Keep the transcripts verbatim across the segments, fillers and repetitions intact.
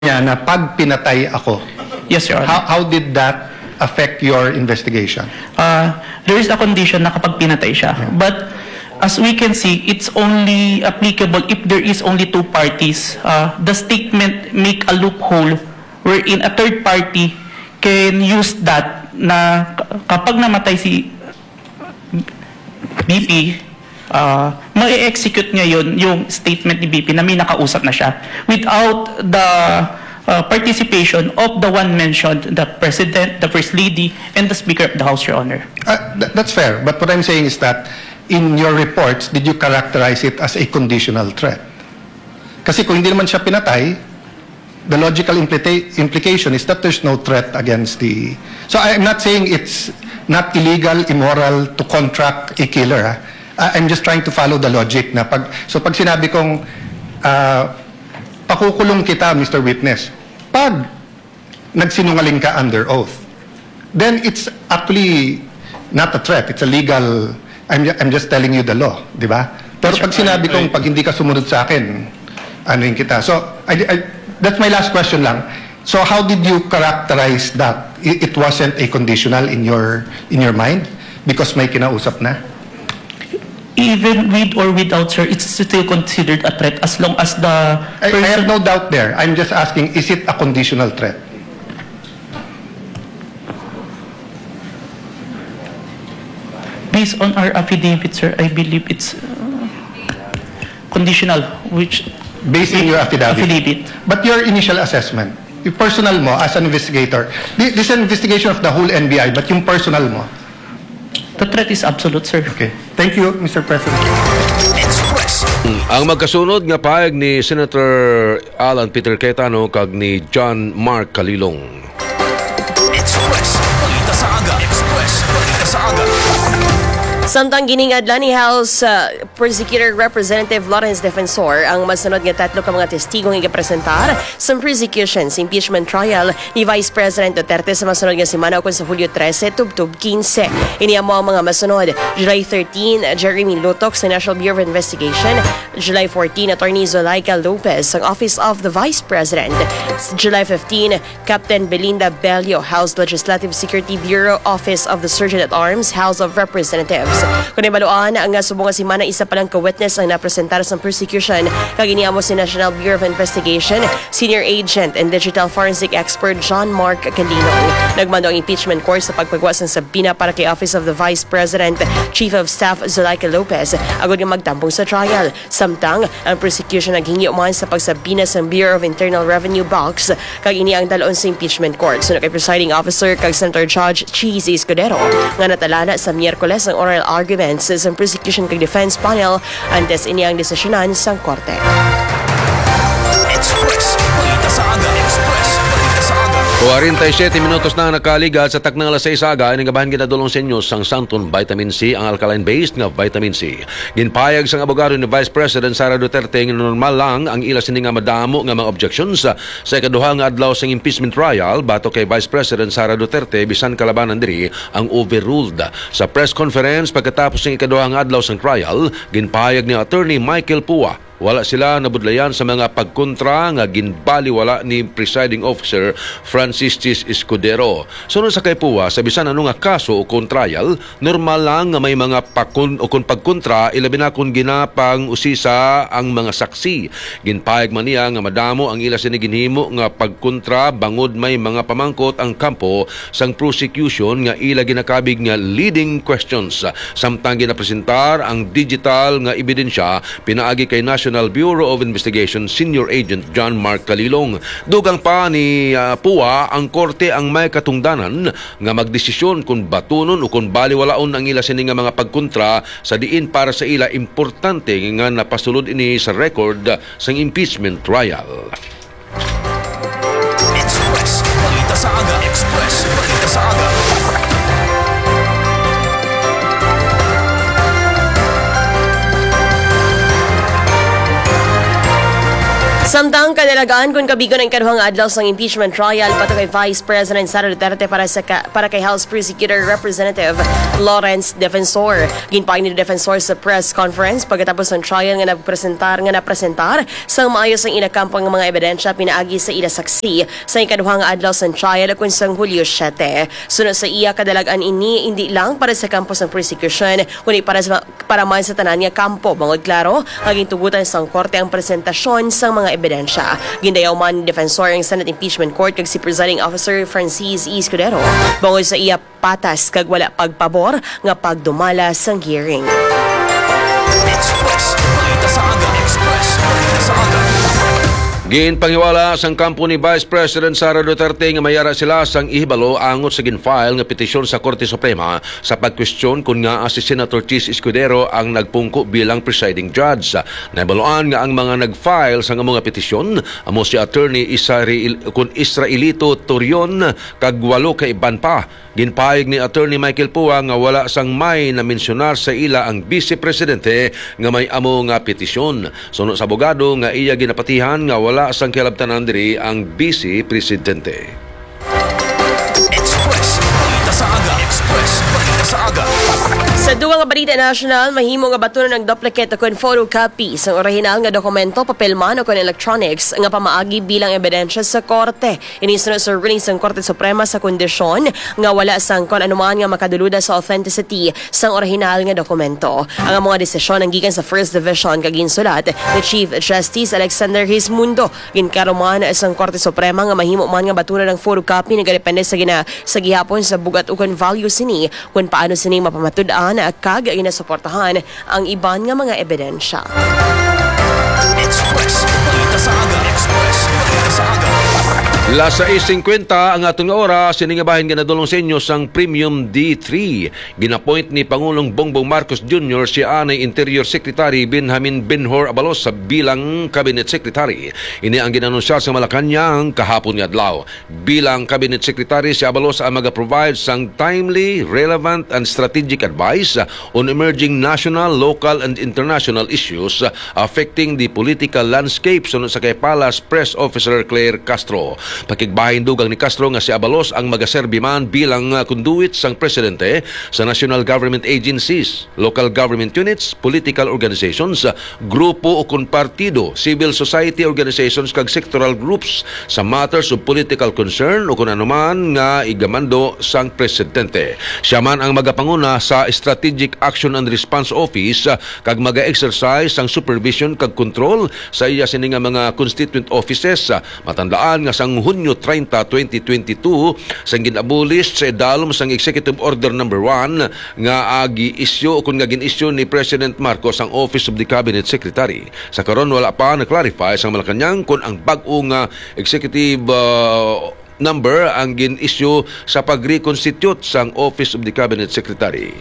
niya na pag pinatay ako, Yes, Your Honor. how, how did that affect your investigation? Uh, there is a condition na kapag pinatay siya. But as we can see, it's only applicable if there is only two parties. Uh, the statement make a loophole wherein a third party can use that na k- kapag namatay si B P, uh, ma-execute niya yun, yung statement ni B P na may nakausap na siya without the uh, participation of the one mentioned, the President, the First Lady, and the Speaker of the House, Your Honor. Uh, th- that's fair, but what I'm saying is that in your reports, did you characterize it as a conditional threat? Kasi kung hindi naman siya pinatay, the logical implita- implication is that there's no threat against the... So I'm not saying it's not illegal, immoral to contract a killer. Ha? I- I'm just trying to follow the logic na pag... So pag sinabi kong uh, pakukulong kita, Mister Witness, pag nagsinungaling ka under oath, then it's actually not a threat. It's a legal... I'm, ju- I'm just telling you the law, di ba? Pero pag sinabi kong pag hindi ka sumunod sa akin, ano yung kita. So, I, I, that's my last question lang. So, how did you characterize that? It, it wasn't a conditional in your in your mind because may kinausap na? Even with or without, sir, it's still considered a threat as long as the I, I have person... no doubt there. I'm just asking, is it a conditional threat? Based on our affidavit, sir, I believe it's uh, conditional, which... Based on your affidavit? Affidavit. But your initial assessment, yung personal mo as an investigator, thi- this is an investigation of the whole N B I, but yung personal mo. The threat is absolute, sir. Okay. Thank you, Mister President. Ang magkasunod nga paeg ni Senator Alan Peter Cayetano kag ni John Mark Calilong. Express, balita sa aga. Express, balita sa aga. Samtang giningadla ni House uh, Prosecutor Representative Lawrence Defensor ang masunod nga tatlo ka mga testigong igapresentar sa prosecution sa impeachment trial ni Vice President Duterte sa masunod nga semana ukon sa Hulyo trese tubtub quince. Ini amo ang mga masunod: July thirteenth, Jeremy Lutok sa National Bureau of Investigation; July fourteenth, Attorney Zulaika Lopez ang Office of the Vice President; July fifteenth, Captain Belinda Bello, House Legislative Security Bureau, Office of the Surgeon at Arms, House of Representatives. Kung ibaluan, ang subong nga semana isa palang ka-witness ang napresentar sa prosecution kag iniamo si National Bureau of Investigation Senior Agent and Digital Forensic Expert John Mark Calilong. Nagmando ang impeachment court sa pagpagwas ng sabina para kay Office of the Vice President Chief of Staff Zulaika Lopez agad nga magtampong sa trial. Samtang ang prosecution naghingi man sa pagsabina sa Bureau of Internal Revenue Box kag ini ang dalon sa impeachment court. So kay presiding officer kag Senator Judge Cheese Escudero nga natalana sa Miyerkules ang oral arguments sa prosecution kag defense panel antes ini ang desisyonan sa korte. Express, balita sa aga. Express, balita sa aga. forty-seven minutos na nakaligat sa taknang alas seis aga ay nagabahan ginadulong sa inyo sang Santon Vitamin C, ang alkaline-based nga vitamin C. Ginpayag sang abogado ni Vice President Sara Duterte nga normal lang ang ila sini nga madamo nga mga objections sa ikaduha nga adlaw sang impeachment trial bato kay Vice President Sara Duterte bisan kalabanan diri ang overruled. Sa press conference pagkatapos ng ikaduha nga adlaw sang trial, ginpayag ni Attorney Michael Pua wala sila nabudlayan sa mga pagkontra nga ginbaliwala ni Presiding Officer Francis Tis Escudero. Sunod sa kay Pua, sa bisan ano nga kaso o kon trial, normal lang nga may mga pakon o kon pagkontra ilabi na kung ginapang usisa ang mga saksi. Ginpayag man niya nga madamo ang ila sini ginhimo nga pagkontra bangod may mga pamangkot ang kampo sang prosecution nga ila ginakabig nga leading questions. Samtang ginapresentar ang digital nga ebidensya pinaagi kay National Bureau of Investigation Senior Agent John Mark Calilong. Dugang pa ni uh, Pua, ang korte ang may katungdanan nga magdesisyon kung batunon o kung baliwalaon ang ila sini nga mga pagkontra sa diin para sa ila importante nga napasulod ini sa record sang impeachment trial. Express, balita sa aga. Express, balita sa aga. Samtang Kinalagaan kung kabigo ng ikaduhang adlaw sa impeachment trial pato kay Vice President Sara Duterte para sa ka, para kay House Prosecutor Representative Lawrence Defensor. Ginpain ni Defensor sa press conference pagkatapos ng trial nga napresentar nga napresentar sa maayos ang inakampang mga ebidensya pinaagi sa ila saksi sa ikaduhang adlaw sa trial kung sang Hulyo siyete. Sunod sa iya kadalagan ini hindi lang para sa kampos ng prosecution kundi para sa, para man sa tanan nga kampo. Bangod klaro, aging tugutan sa korte ang presentasyon sa mga ebidensya. Gindayaw man ni Defensor ang Senate Impeachment Court kag si Presiding Officer Francis E. Escudero bangod sa iya patas kag wala pagpabor nga pagdumala sang hearing. Express. Balita sa aga. Express. Balita sa aga. Ginpanghiwala sang kampo ni Vice President Sara Duterte nga mayara sila sang ihibalo angot sa ginfile nga petisyon sa Korte Suprema sa pagkwestiyon kung nga si Senator Chis Escudero ang nagpungko bilang presiding judge. Naibaloan nga ang mga nag-file sa mga petisyon amo si Attorney Israel, kun Israelito Torion kag walo ka iban pa. Ginpahig ni Attorney Michael Pua nga wala sang may na mensionar sa ila ang Vice Presidente nga may amo nga petisyon. Sunod sa abogado nga iya ginapatihan nga wala sang kilabtanan diri ang Vice Presidente. Express. Balita sa aga. Express. Balita sa aga. Sa duwa nga balita national, mahimo nga batunon ng duplicate o kon photocopy sa orihinal nga dokumento, papel man o kon electronics nga pamaagi bilang ebidensya sa korte. Inisunod sa ruling sa Korte Suprema sa kondisyon nga wala sang kon anuman nga makaduluda sa authenticity sa orihinal nga dokumento. Ang mga desisyon ang gikan sa First Division kag ginsulat ni Chief Justice Alexander Hismundo. Ginkaruman sa Korte Suprema nga mahimo man nga batunon ng photocopy nagadepende sa gina sa gihapon sa bugat o kon value sini kung paano sini mapamatud-an kag ginasuportahan ang iban nga mga ebidensya. Express. Balita sa aga. Express. Balita sa aga. Las sais fifty ang atong oras, siningabahin ginadulong sa inyo sang Premium D three. Ginapoint ni Pangulong Bongbong Marcos Junior si Anay Interior Secretary Benjamin Benhur Abalos sa bilang Cabinet Secretary. Ini ang ginanunsya sa Malacanang kahapon nga adlaw. Bilang Cabinet Secretary si Abalos ang mag-provide sang timely, relevant and strategic advice on emerging national, local and international issues affecting the political landscape sunod sa kay Palace Press Officer Claire Castro. Pakigbahin dugang ni Castro nga si Abalos ang magaserbi man bilang uh, conduit sang presidente sa national government agencies, local government units, political organizations, uh, grupo o kun partido, civil society organizations kag sectoral groups sa matters of political concern o kun anuman nga igamando sang presidente. Siya man ang magapanguna sa Strategic Action and Response Office uh, kag maga-exercise sang supervision kag control sa iya sini nga mga constituent offices. Uh, matandaan nga sang Hunyo thirty, twenty twenty-two sang ginabulis sa idalom sang Executive Order number one nga agi isyu o kung nga gin-isyu ni President Marcos ang Office of the Cabinet Secretary. Sa karon wala pa na-clarify sang Malacanang kung ang bag-o nga Executive uh, number ang gin-isyu sa pag-reconstitute sang Office of the Cabinet Secretary.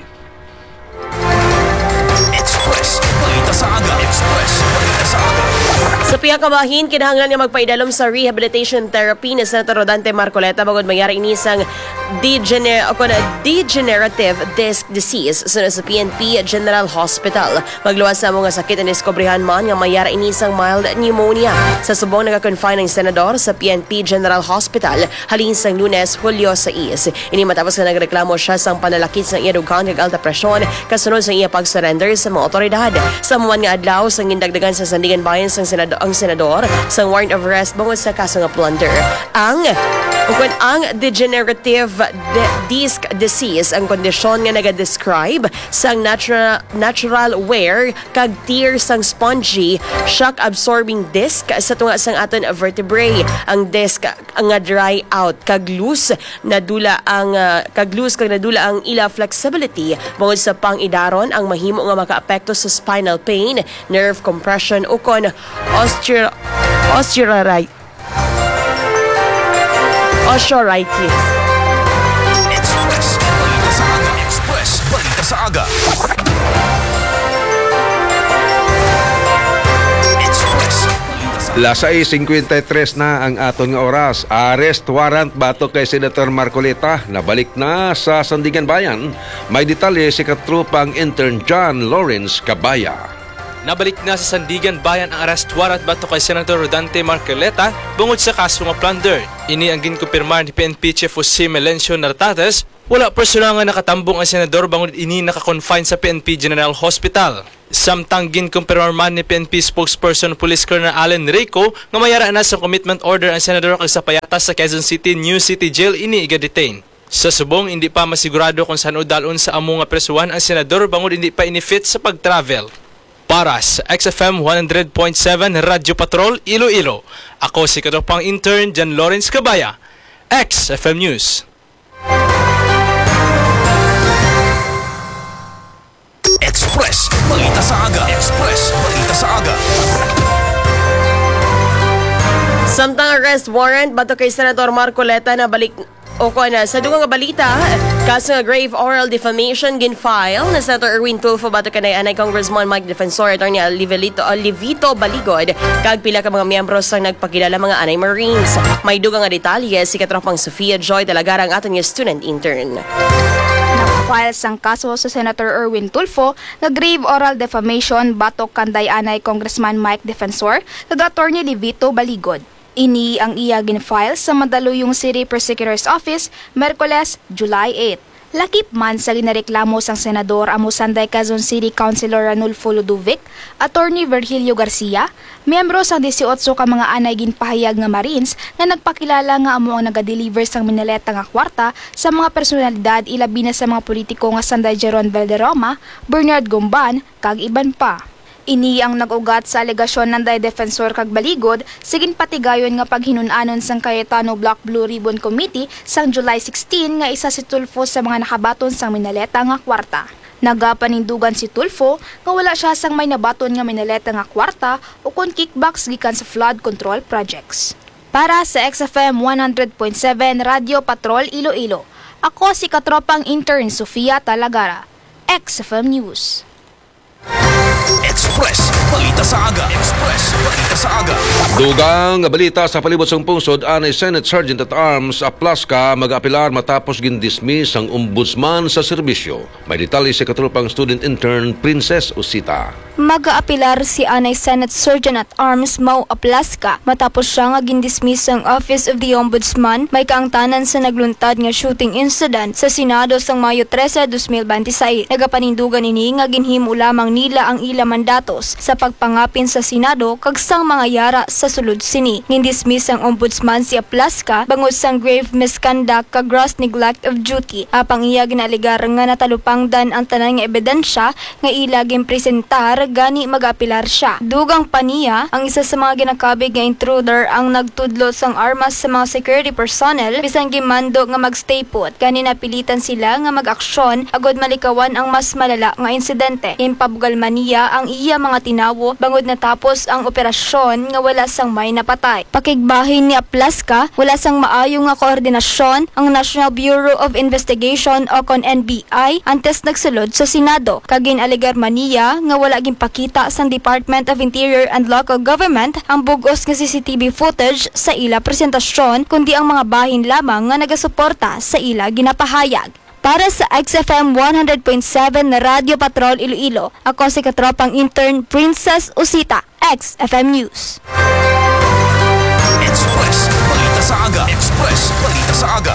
Express. Balita sa aga. Express. Balita sa aga. Sa piyakabahin, kinahanglan nga magpaidalom sa rehabilitation therapy ni Senator Rodante Marcoleta bagod mayari ini sang degener o kuna degenerative disc disease sunod sa P N P General Hospital. Magluwas sa mga sakit na diskobrehan man nga mayari ini sang mild pneumonia. Sa subong naka-confine ng senador sa P N P General Hospital halin sang Lunes, Hulyo sais. Ini matapos na nagreklamo siya sang panalakit sa iya dugang kag alta presyon kasunod sa iya pag-surrender sa mga otoridad. Sa muman nga adlaw sang gindagdagan sa Sandigan Bayan sang senador ang senador sa warrant of arrest bangod sa kaso nga plunder. Ang kung ang degenerative de- disc disease ang kondisyon nga naga-describe sang natural natural wear kag tear sang spongy shock absorbing disc sa tunga sang aton vertebrae. Ang disc ang nga dry out kag loose nadula ang uh, kag loose kag nadula ang ila flexibility bangod sa pangidaron ang mahimo nga makaapekto sa spinal pain, nerve compression o kon osteo osteoarthritis. Osteoarthritis. Express. Balita sa aga. Express. Balita sa aga. Express. Balita sa aga. Las sais fifty-three na ang aton nga oras. Arrest warrant bato kay Senator Marcoleta nabalik na sa Sandigan Bayan. May detalye si katrupang intern John Lawrence Cabaya. Nabalik na sa Sandigan Bayan ang arrest warrant bato kay Senator Rodante Marcoleta bungod sa kaso nga plunder. Ini ang ginkumpirmar ni P N P Chief Jose Melencio Nartates. Wala personal nga nakatambong ang senador bangod ini naka-confine sa P N P General Hospital. Samtang ginkumpirmar man ni P N P spokesperson Police Colonel Allen Rico nga mayara na sa commitment order ang senador kag sa payatas sa Quezon City New City Jail ini iga-detain. Sa subong, hindi pa masigurado kung saan udalon sa amo nga presuhan ang senador bangod hindi pa inifit sa pag-travel. Para sa X F M one hundred point seven Radyo Patrol, Iloilo. Ako si katropang intern John Lawrence Cabaya, X F M News. Express, balita sa aga. Express, balita sa aga. Samtang arrest warrant bato kay Senator Marcoleta na balik o ko na sa dugang nga balita, kaso nga grave oral defamation gin-file na Senator Erwin Tulfo bato kanay anay Congressman Mike Defensor attorney Olivito, Olivito Baligod kag pila ka mga miyembro sang nagpakilala mga anay Marines. May dugang nga detalye si katropang Sofia Joy Talagarang aton nga student intern. File sang kaso sa Senator Erwin Tulfo nga grave oral defamation batok kanday anay Congressman Mike Defensor kag attorney Olivito Baligod. Ini ang iya gin-file sa Mandaluyong City Prosecutor's Office Merkules, July eighth. Lakip man sa ginareklamo sang senador amo Sanday Quezon City Councilor Ranulfo Ludovic, attorney Virgilio Garcia, miyembro sang eighteen ka mga anay ginpahayag nga Marines nga nagpakilala nga amo ang naga-deliver sang minaleta nga kwarta sa mga personalidad ilabi na sa mga politiko nga Sanday Jeron Valderrama, Bernard Gomban, kag iban pa. Ini ang nag-ugat sa alegasyon ng day Defensor kag Baligod sigin patigayon nga paghinunanon sang Cayetano Black Blue Ribbon Committee sang July sixteen nga isa si Tulfo sa mga nakabaton sang minaleta nga kwarta. Nagapanindugan si Tulfo nga wala siya sang may nabaton nga minaleta nga kwarta o kun kickbacks gikan sa flood control projects. Para sa X F M one hundred point seven Radyo Patrol Iloilo, ako si katropang intern Sofia Talagara, X F M News. Express, balita sa aga. Express, balita sa aga. Dugang balita sa palibot sang pungsod anay Senate Sergeant at Arms Aplaska mag-apilar matapos gindismiss ang ombudsman sa serbisyo. May detalye si katropang student intern Princess Usita. Mag-aapilar si anay Senate Sergeant at Arms Mau Aplaska matapos siya nga gindismiss ang Office of the Ombudsman may kaangtanan sa nagluntad nga shooting incident sa Senado sang Mayo thirteen, twenty twenty-six. Nagapanindugan ini nga ginhimo lamang nila ang ila mandatos sa pagpangapin sa Senado kag sang mga yara sa sulod sini. Nindismiss ang ombudsman si Aplaska bangod sang grave misconduct kag gross neglect of duty. Apang iya ginaligar nga natalupangdan ang tanan nga ebidensya nga ila ginpresentar gani mag-apilar siya. Dugang paniya ang isa sa mga ginakabig nga intruder ang nagtudlo sang armas sa mga security personnel bisan gimando nga magstay put. Gani napilitan sila nga mag-aksyon agod malikawan ang mas malala nga insidente. Impabgal maniya ang iya mga tinawo bangod natapos ang operasyon nga wala sang may napatay. Pakigbahin ni Aplaska, wala sang maayo nga koordinasyon ang National Bureau of Investigation o kon N B I antes nagsulod sa Senado. Kagin aligar maniya nga wala ginpakita sang Department of Interior and Local Government ang bugos nga C C T V footage sa ila presentasyon kundi ang mga bahin lamang nga nagasuporta sa ila ginapahayag. Para sa X F M one hundred point seven na Radyo Patrol Iloilo, ako si katropang intern Princess Usita, X F M News. Express, balita sa aga. Express, balita sa aga.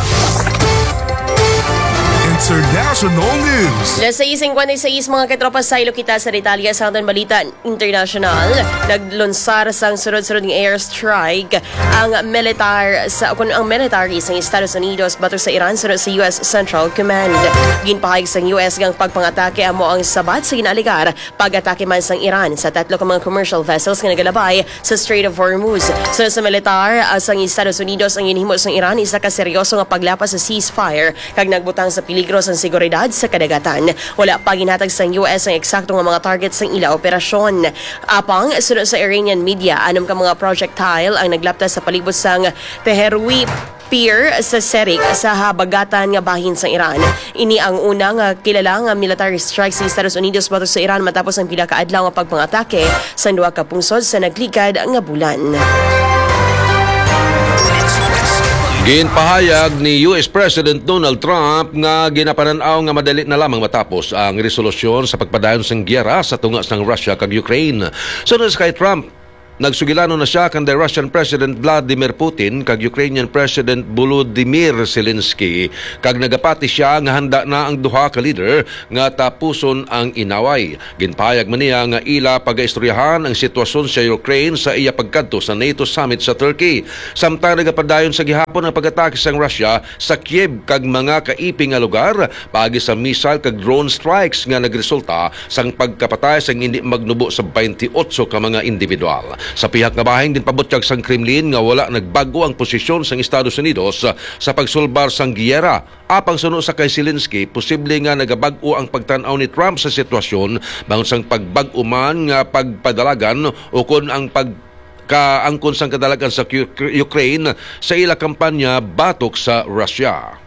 International News. Las seis fifty-six mga katropa sa ilo kita sa detalye sa ating balita international. Naglunsar sa sunod-sunod ng airstrike ang militar sa kung ang military sa Estados Unidos batok sa Iran sunod sa U S Central Command. Ginpahayag sa U S gang pagpangatake amo ang sabat sa ginaligar pag-atake man sang Iran sa tatlo ka mga commercial vessels nga nagalabay sa Strait of Hormuz. Sunod sa militar sa Estados Unidos ang ginhimo sa Iran isa ka seryoso nga paglapas sa ceasefire kag nagbutang sa peligro sa seguridad sa kadagatan. Wala pa ginhatag sa U S ang eksakto nga mga target sa ila operasyon. Apang sunod sa Iranian media, anom ka mga projectile ang naglapta sa palibot sang Teherwi Pier sa Serik sa habagatan nga bahin sa Iran. Ini ang unang uh, kilala nga military strike sa Estados Unidos batok sa Iran matapos ang pila ka adlaw nga pagpangatake sa duha ka pungsod sa naglikad nga bulan. Express, balita Ginpahayag ni U S President Donald Trump nga ginapananaw nga madali na lamang matapos ang resolusyon sa pagpadayon sang giyera sa tunga sang Russia kag Ukraine. Sunod kay Trump, nagsugilano na siya kan the Russian President Vladimir Putin kag Ukrainian President Volodymyr Zelensky kag nagapati siya nga handa na ang duha ka leader nga tapuson ang inaway. Ginpahayag man niya nga ila pagaistoryahan ang sitwasyon sa Ukraine sa iya pagkadto sa NATO summit sa Turkey. Samtang nagapadayon sa gihapon ang pag-atake sang Russia sa Kiev kag mga kaiping nga lugar paagi sa missile kag drone strikes nga nagresulta sang pagkapatay sang hindi magnubo sa twenty-eight ka mga individual. Sa pihak nga bahin din pabutyag sang Kremlin nga wala nagbago ang posisyon sang Estados Unidos sa pagsulbar sang giyera. Apang suno sa kay Zelensky, posible nga nagabag-o ang pagtan-aw ni Trump sa sitwasyon bangon sang pagbag-o man nga pagpadalagan o kun ang pag kaangkon sang kadalagan sa Ukraine sa ila kampanya batok sa Russia.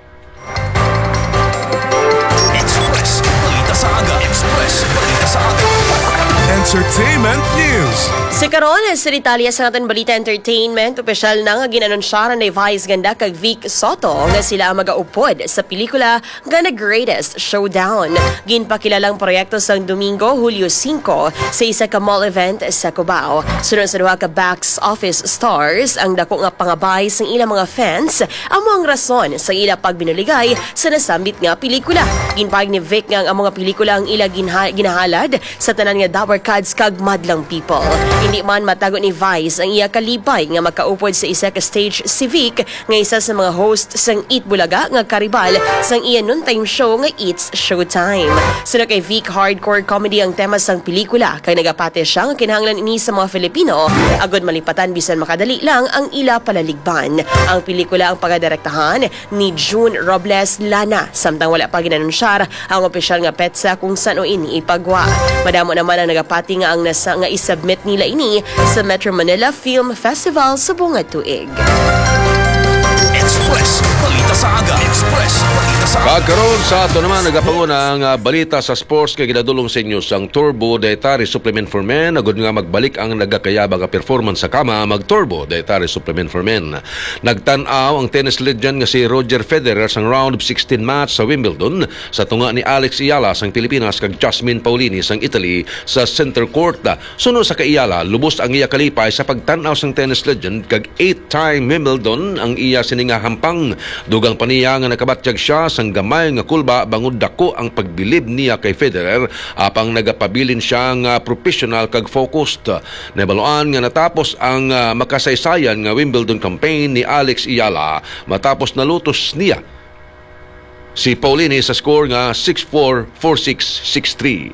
Express. Balita sa aga. Express. Balita sa aga. Entertainment News. Sa karon sa Italia sa aton balita entertainment, opisyal na nga ginanonsyaran ni Vice Ganda kag Vic Soto nga sila ang magaupod sa pelikula nga The Greatest Showdown. Ginpakilalang proyekto sang Domingo, Hulyo five sa isa ka mall event sa Cubao. Sunod sa duha ka box office stars, ang dako nga pangabay sang ilang mga fans amo ang rason sa ila pagbinuligay sa nasambit nga pelikula. Ginpahayag ni Vic nga ang mga pelikula ang ila ginha- ginahalad sa tanan nga Dower Cards kag madlang people. Hindi man matago ni Vice ang iya kalipay nga makaupod sa isa ka stage si Vic nga isa sa mga host sang Eat Bulaga nga karibal sang iya noontime show nga It's Showtime. Sunod kay Vic, hardcore comedy ang tema sang pelikula kay nagapate siya nga kinahanglan ini sa mga Filipino agod malipatan bisan makadali lang ang ila palaligban. Ang pelikula ang pagadirektahan ni June Robles Lana samtang wala pa ginanunsyar ang opisyal nga petsa kung saan o ini ipagwa. Madamo naman ang nagapati nga ang nasa nga isubmit nila ini sa Metro Manila Film Festival sa bungad tuig. Express. Balita sa aga. Express. Balita sa aga. Pagkaroon sa ato naman nagapanguna ang uh, balita sa sports kay ginadulong sa inyo sang Turbo Dietary Supplement for Men agud nga magbalik ang nagakayabang nga performance sa kama mag Turbo Dietary Supplement for Men. Nagtan-aw ang tennis legend nga si Roger Federer sang round of sixteen match sa Wimbledon sa tunga ni Alex Iyala sang Pilipinas kag Jasmine Paulini sang Italy sa center court. Suno sa kay Iyala, lubos ang iya kalipay sa pagtan-aw sang tennis legend kag eight-time Wimbledon ang iya sininga hampang. Dugang pa niya nga nakabatyag siya sang gamay nga kulba bangod dako ang pagbilib niya kay Federer apang nagapabilin siya nga professional kag focused. Nabaluan nga natapos ang uh, makasaysayan nga Wimbledon campaign ni Alex Iyala matapos nalutos niya si Paulini sa score nga six four, four six, six three.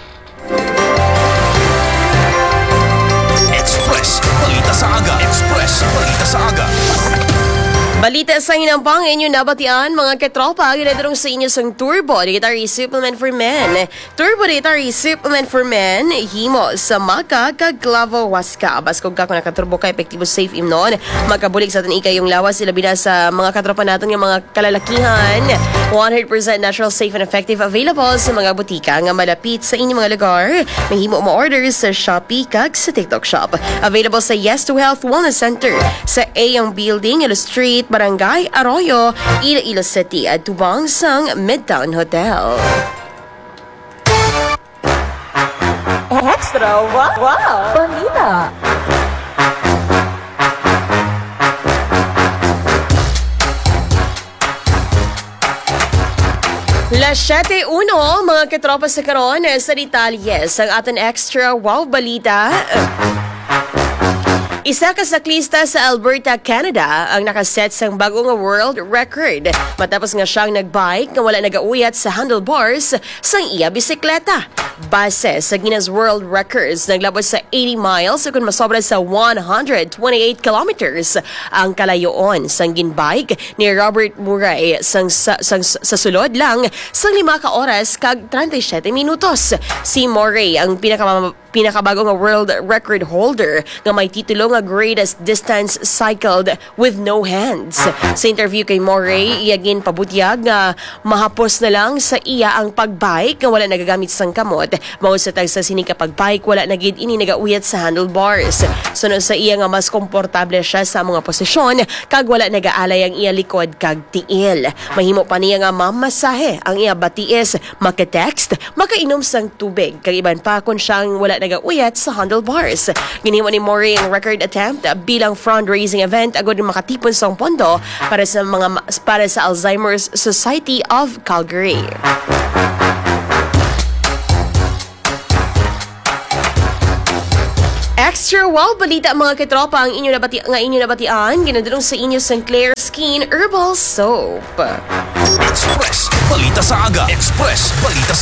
Express. Balita sa aga. Express. Balita sa aga. Balita sa hinampang inyo nabatian mga katropa ginadurong sa inyo sang Turbo Dietary Supplement for Men. Turbo Dietary Supplement for Men himo sa maka kag clavo waska. Bas kung ka kung nakaturbo ka epektibo safe imnon makabulik sa atin ikay yung lawas sila bina sa mga katropa natin yung mga kalalakihan. one hundred percent natural, safe and effective available sa mga butika nga malapit sa inyong mga lugar. May himo mo order sa Shopee kag sa TikTok Shop. Available sa Yes to Health Wellness Center sa A ang Building, Ilo Street, Barangay Arroyo, Iloilo City at tubang sang Midtown Hotel. Extra wow! Wow! Balita! Las siete uno, mga katropa sa karon sa Detalles, ang aton extra wow balita. Isa ka saklista sa Alberta, Canada ang nakaset sang bagong world record matapos nga siyang nagbike nga wala nagauyat sa handlebars sang iya bisikleta. Base sa Guinness World Records, naglabot sa eighty miles kung masobra sa one hundred twenty-eight kilometers ang kalayoon sang ginbike ni Robert Murray sang, sa, sang, sa sulod lang sang lima ka oras kag thirty-seven minutos. Si Murray ang pinaka pinakabago nga world record holder nga may titulo nga greatest distance cycled with no hands. Sa interview kay Moray, iyagin pabutyag nga mahapos na lang sa iya ang pagbike nga wala nagagamit sang kamot. Mao sa tag sa sini ka pagbike wala na gid ini nagauyat sa handlebars. Sunod sa iya nga mas komportable siya sa mga posisyon kag wala nagaalay ang iya likod kag tiil. Mahimo pa niya nga mamasahe ang iya batiis, maka-text, makainom sang tubig kag iban pa kun siyang wala nagauyat sa handlebars. Ginhimo ni Moray ang record attempt bilang fundraising event agud makatipon sang pondo para sa mga para sa Alzheimer's Society of Calgary. Extra wow balita mga katropa ang inyo nabati nga inyo nabatian ginadulong sa inyo Sinclair Skin Herbal Soap. Express, balita sa aga. Express, balita sa